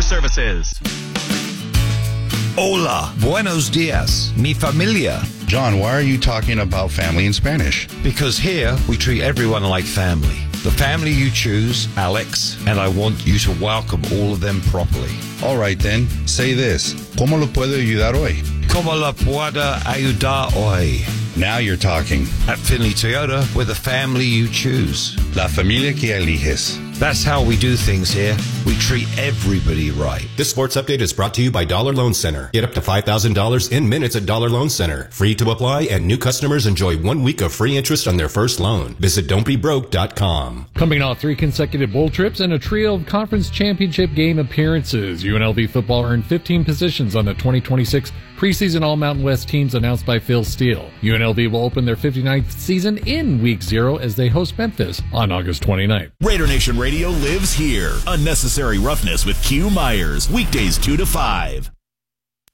Services. Hola, buenos dias, mi familia. John, why are you talking about family in Spanish? Because here we treat everyone like family. The family you choose, Alex, and I want you to welcome all of them properly. All right then, say this. ¿Cómo lo puedo ayudar hoy? ¿Cómo la puedo ayudar hoy? Now you're talking. At Finley Toyota, we're the family you choose. La familia que eliges. That's how we do things here. We treat everybody right. This sports update is brought to you by Dollar Loan Center. Get up to $5,000 in minutes at Dollar Loan Center. Free to apply, and new customers enjoy 1 week of free interest on their first loan. Visit don'tbebroke.com. Coming off 3 consecutive bowl trips and a trio of conference championship game appearances, UNLV football earned 15 positions on the 2026 preseason All-Mountain West teams announced by Phil Steele. UNLV will open their 59th season in Week 0 as they host Memphis on August 29th. Raider Nation Radio lives here. Unnecessary Roughness with Q Myers. Weekdays 2 to 5.